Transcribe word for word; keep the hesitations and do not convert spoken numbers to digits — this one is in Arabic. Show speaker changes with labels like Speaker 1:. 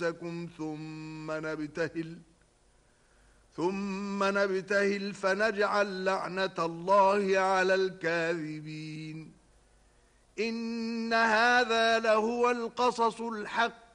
Speaker 1: أنفسكم ثم نبتهل ثم نبتهل فنجعل لعنة الله على الكاذبين. إن هذا لهو القصص الحق